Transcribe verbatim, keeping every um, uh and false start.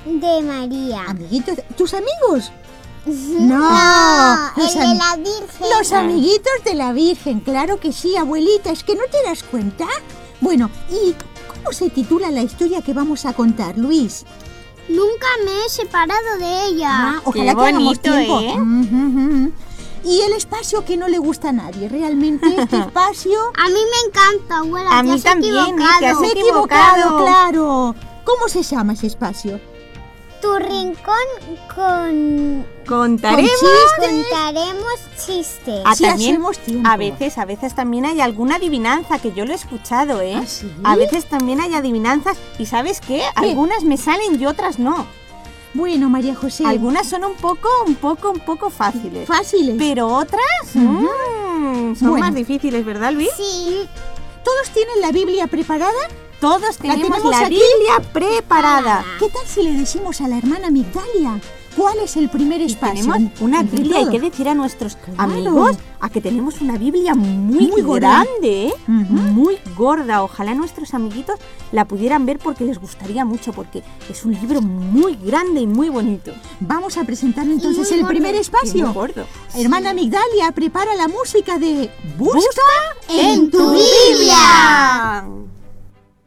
de María. ¿Amiguitos? ¿Tus amigos? No, No, el los de am- la Virgen. Los amiguitos de la Virgen, claro que sí, abuelita, ¿es que no te das cuenta? Bueno, ¿y cómo se titula la historia que vamos a contar, Luis? Nunca me he separado de ella. Ah, ojalá Qué que hagamos bonito, tiempo. ¿eh? Ujú, ujú. Y el espacio que no le gusta a nadie, realmente este espacio... A mí me encanta, abuela. A te mí has también, ¿eh? equivocado. Te has Me he equivocado. equivocado, claro. ¿Cómo se llama ese espacio? Tu rincón con... Contaremos. Contaremos chistes. Ah, Sí, también, hacemos tiempo. a veces, a veces también hay alguna adivinanza, que yo lo he escuchado, ¿eh? ¿Ah, sí? A veces también hay adivinanzas y ¿sabes qué? Algunas me salen y otras no. Bueno, María José, Algunas son un poco, un poco, un poco fáciles. fáciles. Pero otras Ujú. mm, son Bueno. más difíciles, ¿verdad, Luis? Sí. ¿Todos tienen la Biblia preparada? Todos tenemos la, tenemos aquí? Biblia preparada. ¿Qué tal si le decimos a la hermana Migdalia cuál es el primer Y espacio? tenemos una Entre Biblia, hay todos. que decir a nuestros Claro. amigos a que tenemos una Biblia muy, Muy gorda. grande, ¿eh? Ujú. Muy gorda. Ojalá nuestros amiguitos la pudieran ver porque les gustaría mucho, porque es un libro muy grande y muy bonito. Vamos a presentar entonces muy el gordo. primer Y espacio. muy gordo. Hermana Migdalia, prepara la música de Busca ¡En tu Biblia. Biblia!